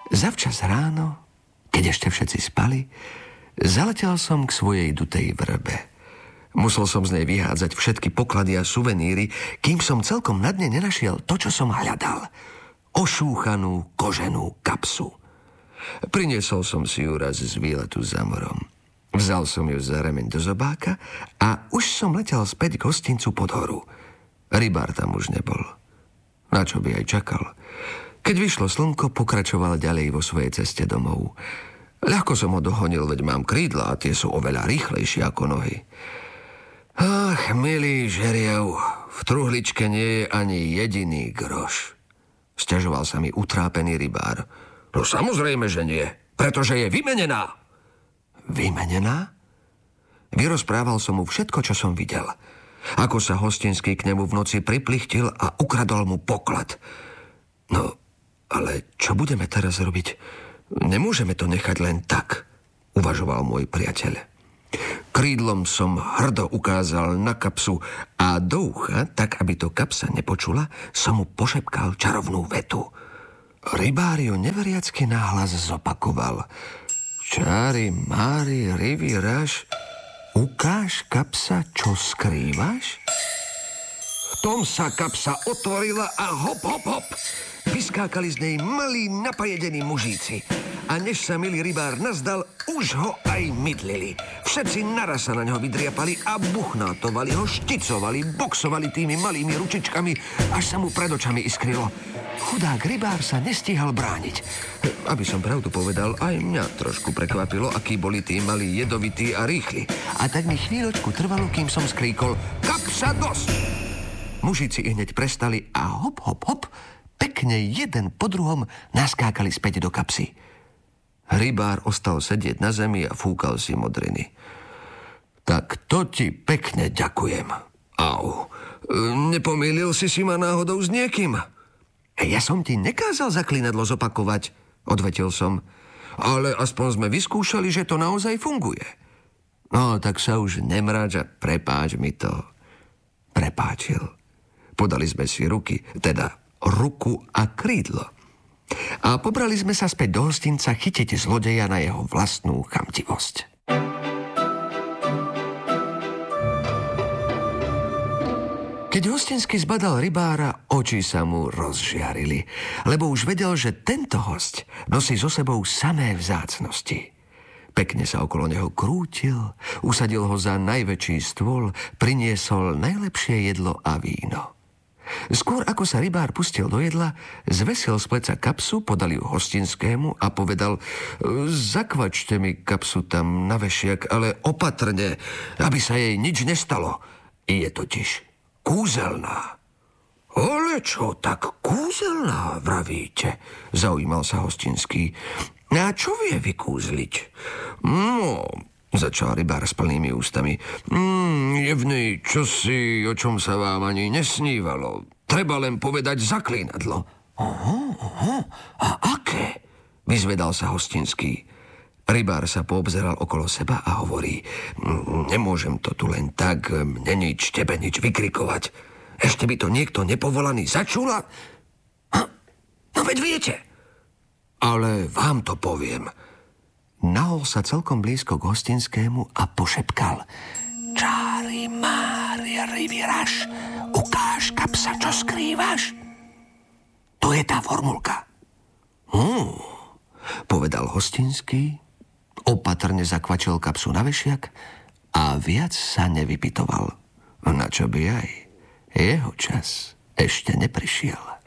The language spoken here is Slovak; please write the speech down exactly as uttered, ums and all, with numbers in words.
Zavčas ráno, keď ešte všetci spali, zaletel som k svojej dutej vrbe. Musel som z nej vyhádzať všetky poklady a suveníry, kým som celkom na dne nenašiel to, čo som hľadal. Ošúchanú koženú kapsu. Priniesol som si ju raz z výletu za morom. Vzal som ju za remeň do zobáka a už som letel späť k hostincu pod horu. Rybár tam už nebol. Na čo by aj čakal? Keď vyšlo slnko, pokračoval ďalej vo svojej ceste domov. Ľahko som ho dohonil, veď mám krídla a tie sú oveľa rýchlejšie ako nohy. Ach, milý žeriav, v truhličke nie je ani jediný groš. Sťažoval sa mi utrápený rybár. No samozrejme, že nie, pretože je vymenená. Vymenená? Vyrozprával som mu všetko, čo som videl. Ako sa hostinský k nemu v noci priplichtil a ukradol mu poklad. No, ale čo budeme teraz robiť? Nemôžeme to nechať len tak, uvažoval môj priateľ. Krídlom som hrdo ukázal na kapsu a do ucha, tak aby to kapsa nepočula, som mu pošepkal čarovnú vetu. Rybár ju neveriacky nahlas zopakoval. Čári, mári, ryby, raž, ukáž, kapsa, čo skrývaš? V tom sa kapsa otvorila a hop, hop, hop. Vyskákali z nej malí napajedení mužíci. A než sa milý rybár nazdal, už ho aj mydlili. Všetci naraz sa na neho vydriapali a buchnátovali ho, šticovali, boxovali tými malými ručičkami, až sa mu pred očami iskrylo. Chudák rybár sa nestíhal brániť. Aby som pravdu povedal, aj mňa trošku prekvapilo, akí boli tí malí jedovití a rýchli. A tak mi chvíľočku trvalo, kým som skríkol kapsa dosť! Mužici hneď prestali a hop, hop, hop, pekne jeden po druhom naskákali späť do kapsy. Rybár ostal sedieť na zemi a fúkal si modriny. Tak to ti pekne ďakujem. Au, nepomýlil si si ma náhodou s niekým? Ja som ti nekázal zaklínadlo zopakovať, odvetil som. Ale aspoň sme vyskúšali, že to naozaj funguje. No, tak sa už nemráč a prepáč mi to. Prepáčil. Podali sme si ruky, teda ruku a krídlo. A pobrali sme sa späť do hostinca chytiť zlodeja na jeho vlastnú chamtivosť. Keď hostinský zbadal rybára, oči sa mu rozžiarili, lebo už vedel, že tento hosť nosí so sebou samé vzácnosti. Pekne sa okolo neho krútil, usadil ho za najväčší stôl, priniesol najlepšie jedlo a víno. Skôr ako sa rybár pustil do jedla, zvesil z pleca kapsu, podal ju hostinskému a povedal: zakvačte mi kapsu tam na vešiak, ale opatrne, aby sa jej nič nestalo. Je totiž kúzelná. Ale čo, tak kúzelná, vravíte? Zaujímal sa hostinský. A čo vie vykúzliť? No, začal rybár s plnými ústami. Mm, je v nej čosi, o čom sa vám ani nesnívalo. Treba len povedať zaklínadlo. Aha, aha, a aké? Vyzvedal sa hostinský. Rybár sa poobzeral okolo seba a hovorí: nemôžem to tu len tak, mne nič, tebe nič vykrikovať. Ešte by to niekto nepovolaný začula? No veď viete. Ale vám to poviem. Nahol sa celkom blízko k hostinskému a pošepkal: čári, mári, ryby, raž, ukáž, kapsa, čo skrývaš? To je tá formulka. Hmm, povedal hostinský, opatrne zakvačil kapsu na vešiak a viac sa nevypytoval. Na čo by aj? Jeho čas ešte neprišiel.